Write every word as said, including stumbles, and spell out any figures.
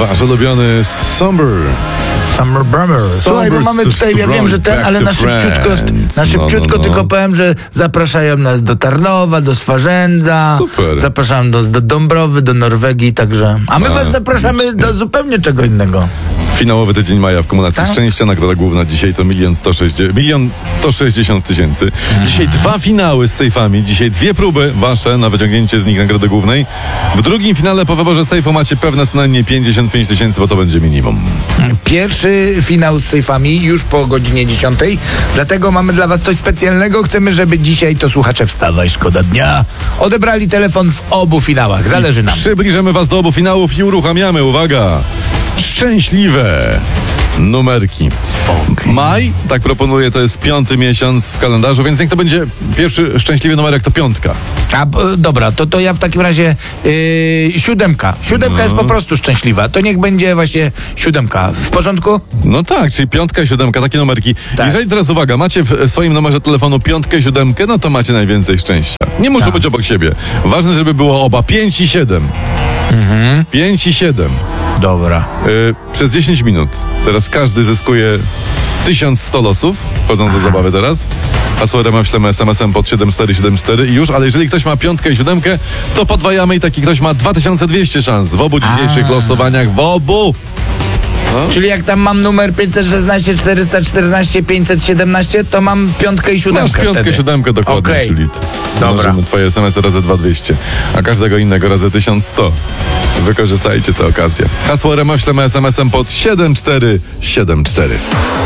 Wasz ulubiony Somber. Summer Brummer. Słuchaj, bo mamy tutaj, ja wiem, że ten, ale na szybciutko, na szybciutko no, no, no. tylko powiem, że zapraszają nas do Tarnowa, do Swarzędza, Super. zapraszam do, do Dąbrowy, do Norwegii, także, a my a, was zapraszamy do zupełnie czego innego. Finałowy tydzień maja w Komunacji tak? Szczęścia. Nagroda główna dzisiaj to milion sto sześćdziesiąt, milion sto sześćdziesiąt tysięcy. Dzisiaj dwa finały z sejfami. Dzisiaj dwie próby wasze na wyciągnięcie z nich nagrody głównej. W drugim finale po wyborze sejfu macie pewne co najmniej pięćdziesiąt pięć tysięcy, bo to będzie minimum. Pierwszy finał z sejfami już po godzinie dziesiątej. Dlatego mamy dla was coś specjalnego. Chcemy, żeby dzisiaj to słuchacze Wstawaj, szkoda dnia odebrali telefon w obu finałach. Zależy nam. Przybliżymy was do obu finałów i uruchamiamy, uwaga, szczęśliwe numerki. Okay. Maj, tak proponuję, to jest piąty miesiąc w kalendarzu, więc niech to będzie pierwszy szczęśliwy numerek, to piątka. A, b- dobra, to, to ja w takim razie yy, siódemka. Siódemka no. jest po prostu szczęśliwa. To niech będzie właśnie siódemka. W porządku? No tak, czyli piątka, siódemka, takie numerki. Tak. Jeżeli teraz, uwaga, macie w swoim numerze telefonu piątkę, siódemkę, no to macie najwięcej szczęścia. Nie muszą tak. być obok siebie. Ważne, żeby było oba pięć i siedem. Mhm. pięć i siedem. Dobra. Yy, przez dziesięć minut. Teraz każdy zyskuje tysiąc sto losów, wchodząc do zabawy teraz. Hasło R M F ślemy es em esem pod siedem cztery siedem cztery i już, ale jeżeli ktoś ma piątkę i siódemkę, to podwajamy i taki ktoś ma dwa tysiące dwieście szans w obu dzisiejszych A. losowaniach, w obu! No. Czyli jak tam mam numer pięćset szesnaście, czterysta czternaście, pięćset siedemnaście, to mam piątkę i siódemkę. Masz piątkę, wtedy. siódemkę dokładnie, okay. czyli dobra. Twoje es em esy razy dwa dwieście, a każdego innego razy tysiąc sto. Wykorzystajcie tę okazję. Hasło R M F ślemy es em esem pod siedem cztery siedem cztery.